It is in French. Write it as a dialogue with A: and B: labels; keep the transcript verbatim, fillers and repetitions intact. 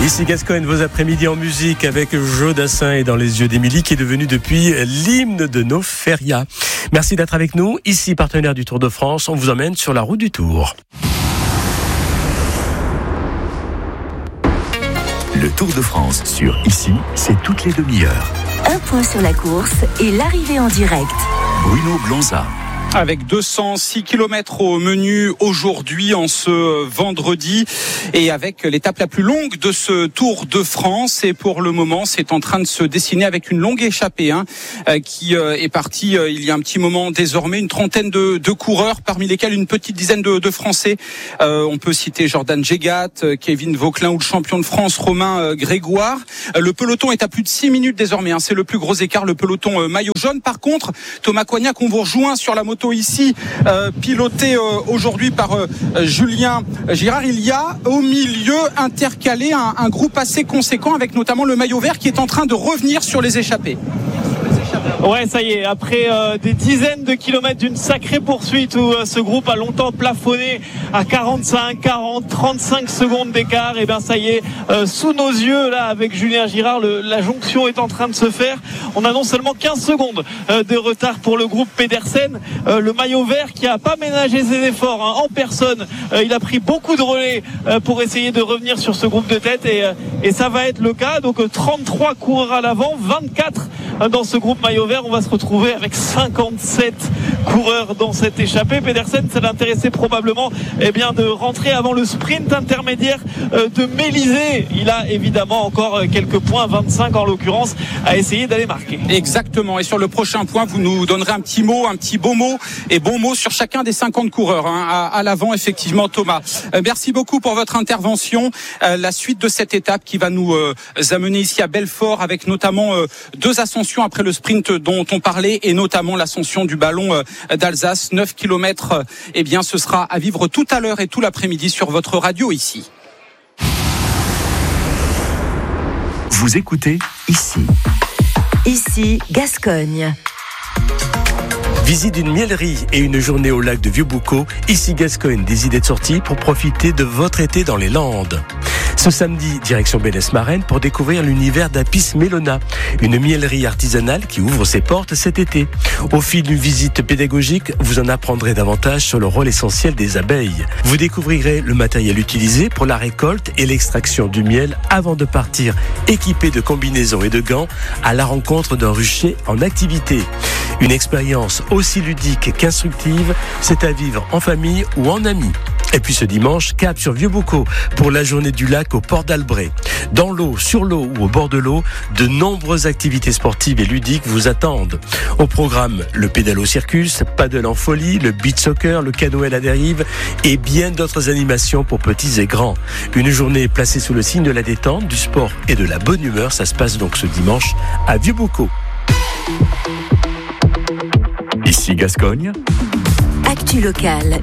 A: Ici Gascogne, vos après-midi en musique avec Jodassin et Dans les yeux d'Émilie qui est devenu depuis l'hymne de nos férias. Merci d'être avec nous. Ici, partenaire du Tour de France, on vous emmène sur la route du Tour.
B: Le Tour de France sur Ici, c'est toutes les demi-heures.
C: Un point sur la course et l'arrivée en direct.
B: Bruno Blanza.
D: Avec deux cent six kilomètres au menu aujourd'hui, en ce vendredi, et avec l'étape la plus longue de ce Tour de France. Et pour le moment, c'est en train de se dessiner avec une longue échappée hein, qui est partie euh, il y a un petit moment désormais. Une trentaine de, de coureurs, parmi lesquels une petite dizaine de, de Français. Euh, on peut citer Jordan Gégat, Kevin Vauquelin ou le champion de France Romain euh, Grégoire. Euh, le peloton est à plus de six minutes désormais. Hein, c'est le plus gros écart, le peloton euh, maillot jaune. Par contre, Thomas Coignac, on vous rejoint sur la moto ici, euh, piloté euh, aujourd'hui par euh, Julien Girard. Il y a au milieu intercalé un, un groupe assez conséquent avec notamment le maillot vert qui est en train de revenir sur les échappées.
E: Ouais, ça y est, après euh, des dizaines de kilomètres d'une sacrée poursuite où euh, ce groupe a longtemps plafonné à quarante-cinq, quarante, trente-cinq secondes d'écart, et bien ça y est, euh, sous nos yeux là avec Julien Girard, le, la jonction est en train de se faire. On a non seulement quinze secondes euh, de retard pour le groupe Pedersen, euh, le maillot vert qui a pas ménagé ses efforts hein, en personne, euh, il a pris beaucoup de relais euh, pour essayer de revenir sur ce groupe de tête et, euh, et ça va être le cas. Donc euh, trente-trois coureurs à l'avant, vingt-quatre euh, dans ce groupe maillot vert. On va se retrouver avec cinquante-sept coureurs dans cette échappée. Pedersen, ça l'intéressait probablement eh bien, de rentrer avant le sprint intermédiaire euh, de Mélisée. Il a évidemment encore quelques points, vingt-cinq en l'occurrence, à essayer d'aller marquer.
D: Exactement. Et sur le prochain point, vous nous donnerez un petit mot, un petit beau mot et bon mot sur chacun des cinquante coureurs hein, à, à l'avant, effectivement, Thomas. Euh, merci beaucoup pour votre intervention. Euh, la suite de cette étape qui va nous euh, amener ici à Belfort avec notamment euh, deux ascensions après le sprint dont on parlait et notamment l'ascension du ballon euh, d'Alsace. neuf kilomètres, euh, eh bien, ce sera à vivre tout à l'heure et tout l'après-midi sur votre radio ici.
B: Vous écoutez Ici.
C: Ici, Gascogne.
A: Visite d'une miellerie et une journée au lac de Vieux-Boucau. Ici Gascogne, des idées de sortie pour profiter de votre été dans les Landes. Ce samedi, direction Bénesse-Marraine pour découvrir l'univers d'Apis Mellona, une miellerie artisanale qui ouvre ses portes cet été. Au fil d'une visite pédagogique, vous en apprendrez davantage sur le rôle essentiel des abeilles. Vous découvrirez le matériel utilisé pour la récolte et l'extraction du miel avant de partir équipé de combinaisons et de gants à la rencontre d'un rucher en activité. Une expérience aussi ludique qu'instructive, c'est à vivre en famille ou en amis. Et puis ce dimanche, cap sur Vieux-Boucau pour la journée du lac au port d'Albret. Dans l'eau, sur l'eau ou au bord de l'eau, de nombreuses activités sportives et ludiques vous attendent. Au programme, le pédalo circus, paddle en folie, le beach soccer, le canoë à la dérive et bien d'autres animations pour petits et grands. Une journée placée sous le signe de la détente, du sport et de la bonne humeur. Ça se passe donc ce dimanche à Vieux-Boucau.
B: Ici Gascogne.
C: Actu locale.